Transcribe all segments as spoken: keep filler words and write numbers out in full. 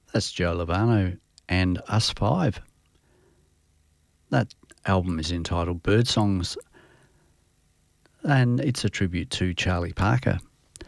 That's Joe Lovano and Us Five. That album is entitled Bird Songs, and it's a tribute to Charlie Parker.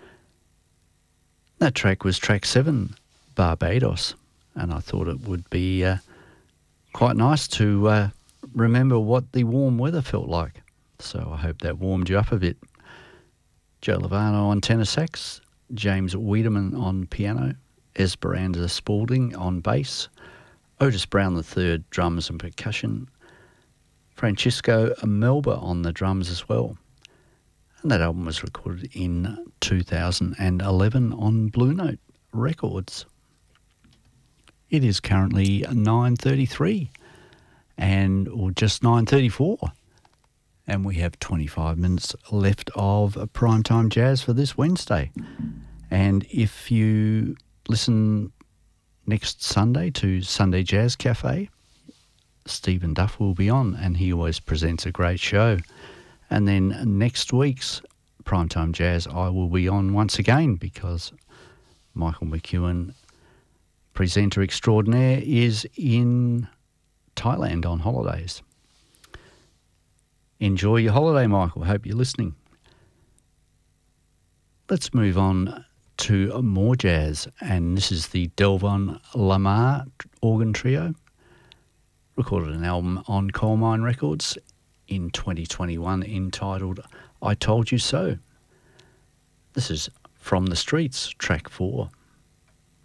That track was track seven, Barbados, and I thought it would be uh, quite nice to uh, remember what the warm weather felt like. So I hope that warmed you up a bit. Joe Lovano on tenor sax, James Wiedemann on piano, Esperanza Spalding on bass, Otis Brown the third drums and percussion, Francisco Melba on the drums as well. And that album was recorded in two thousand eleven on Blue Note Records. It is currently nine thirty-three and or just nine thirty-four. And we have twenty-five minutes left of Primetime Jazz for this Wednesday. And if you listen next Sunday to Sunday Jazz Cafe, Stephen Duff will be on, and he always presents a great show. And then next week's Primetime Jazz, I will be on once again because Michael McEwen, presenter extraordinaire, is in Thailand on holidays. Enjoy your holiday, Michael. Hope you're listening. Let's move on to more jazz, and this is the Delvon Lamar organ trio. Recorded an album on Coal Mine Records in twenty twenty-one entitled I Told You So. This is From the Streets, track four.